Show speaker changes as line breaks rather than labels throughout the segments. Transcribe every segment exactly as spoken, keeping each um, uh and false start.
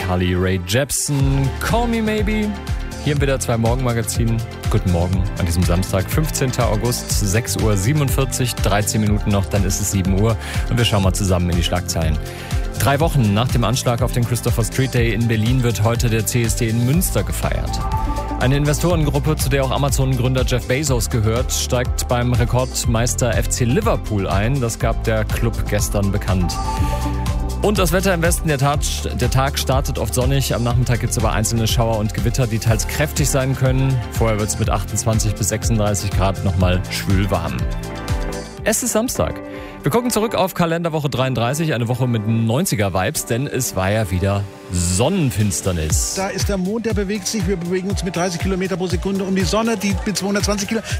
Carly Rae Jepsen, Call Me Maybe. Hier im W D R zwei Morgenmagazin. Guten Morgen an diesem Samstag, fünfzehnten August, sechs Uhr siebenundvierzig, dreizehn Minuten noch, dann ist es sieben Uhr und wir schauen mal zusammen in die Schlagzeilen. Drei Wochen nach dem Anschlag auf den Christopher Street Day in Berlin wird heute der C S D in Münster gefeiert. Eine Investorengruppe, zu der auch Amazon-Gründer Jeff Bezos gehört, steigt beim Rekordmeister F C Liverpool ein. Das gab der Club gestern bekannt. Und das Wetter im Westen, der Tag, der Tag startet oft sonnig. Am Nachmittag gibt es aber einzelne Schauer und Gewitter, die teils kräftig sein können. Vorher wird es mit achtundzwanzig bis sechsunddreißig Grad nochmal schwül warm. Es ist Samstag. Wir gucken zurück auf Kalenderwoche dreiunddreißig, eine Woche mit neunziger-Vibes, denn es war ja wieder Sonnenfinsternis.
Da ist der Mond, der bewegt sich. Wir bewegen uns mit dreißig Kilometer pro Sekunde um die Sonne, die mit zweihundertzwanzig Kilometer.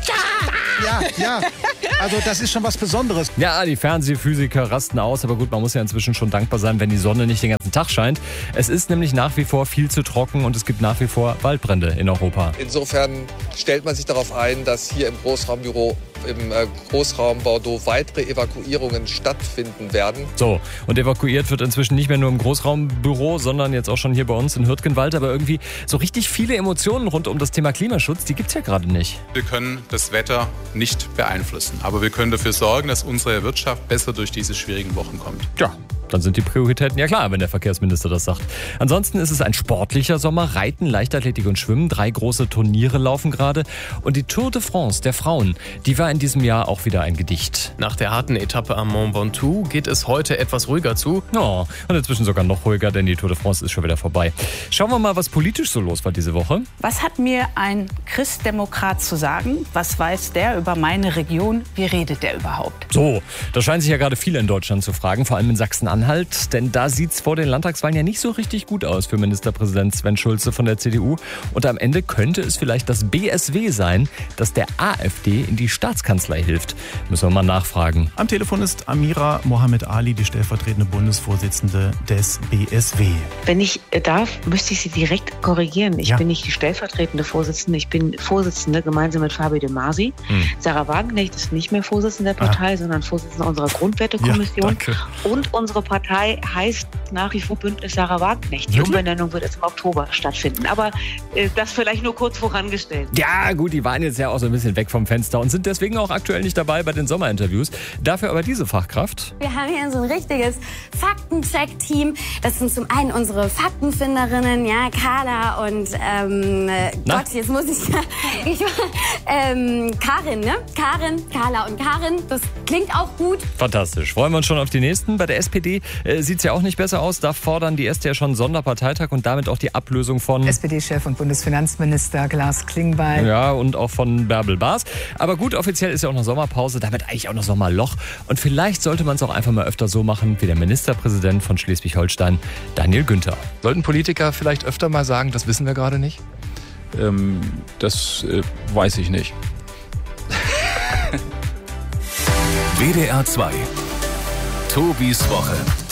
Ja, ja. Also das ist schon was Besonderes.
Ja, die Fernsehphysiker rasten aus, aber gut, man muss ja inzwischen schon dankbar sein, wenn die Sonne nicht den ganzen Tag scheint. Es ist nämlich nach wie vor viel zu trocken und es gibt nach wie vor Waldbrände in Europa.
Insofern stellt man sich darauf ein, dass hier im Großraumbüro, im Großraum Bordeaux weitere Evakuierungen stattfinden werden.
So, und evakuiert wird inzwischen nicht mehr nur im Großraumbüro, sondern jetzt auch schon hier bei uns in Hürtgenwald. Aber irgendwie so richtig viele Emotionen rund um das Thema Klimaschutz, die gibt's ja gerade nicht.
Wir können das Wetter nicht beeinflussen, aber wir können dafür sorgen, dass unsere Wirtschaft besser durch diese schwierigen Wochen kommt.
Ja. Dann sind die Prioritäten ja klar, wenn der Verkehrsminister das sagt. Ansonsten ist es ein sportlicher Sommer. Reiten, Leichtathletik und Schwimmen. Drei große Turniere laufen gerade. Und die Tour de France der Frauen, die war in diesem Jahr auch wieder ein Gedicht.
Nach der harten Etappe am Mont Ventoux geht es heute etwas ruhiger zu.
Oh, und inzwischen sogar noch ruhiger, denn die Tour de France ist schon wieder vorbei. Schauen wir mal, was politisch so los war diese Woche.
Was hat mir ein Christdemokrat zu sagen? Was weiß der über meine Region? Wie redet der überhaupt?
So, das scheinen sich ja gerade viele in Deutschland zu fragen, vor allem in Sachsen-Anhalt. Denn da sieht es vor den Landtagswahlen ja nicht so richtig gut aus für Ministerpräsident Sven Schulze von der C D U. Und am Ende könnte es vielleicht das B S W sein, das der AfD in die Staatskanzlei hilft. Müssen wir mal nachfragen.
Am Telefon ist Amira Mohammed Ali, die stellvertretende Bundesvorsitzende des B S W.
Wenn ich darf, müsste ich Sie direkt korrigieren. Ich
ja.
bin nicht die stellvertretende Vorsitzende, ich bin Vorsitzende gemeinsam mit Fabio De Masi. Hm. Sarah Wagenknecht ist nicht mehr Vorsitzende der Partei, ah. sondern Vorsitzende unserer Grundwertekommission. Ja, und unsere Partei heißt nach wie vor Bündnis Sarah Wagenknecht. Die
Wirklich?
Umbenennung wird jetzt im Oktober stattfinden. Aber äh, das vielleicht nur kurz vorangestellt.
Ja gut, die waren jetzt ja auch so ein bisschen weg vom Fenster und sind deswegen auch aktuell nicht dabei bei den Sommerinterviews. Dafür aber diese Fachkraft.
Wir haben hier so ein richtiges Faktencheck-Team. Das sind zum einen unsere Faktenfinderinnen, ja, Carla und ähm, Gott, jetzt muss ich, ich ähm, Karin, ne? Karin, Carla und Karin. Das klingt auch gut.
Fantastisch. Freuen wir uns schon auf die nächsten. Bei der S P D äh, sieht es ja auch nicht besser aus. Da fordern die Äste ja schon einen Sonderparteitag und damit auch die Ablösung von
S P D-Chef und Bundesfinanzminister Klaus Klingbeil.
Ja, und auch von Bärbel Baas. Aber gut, offiziell ist ja auch noch Sommerpause, damit eigentlich auch noch Sommerloch. Und vielleicht sollte man es auch einfach mal öfter so machen wie der Ministerpräsident von Schleswig-Holstein, Daniel Günther.
Sollten Politiker vielleicht öfter mal sagen, das wissen wir gerade nicht?
Ähm, das äh, weiß ich nicht.
W D R zwei. Tobis Woche.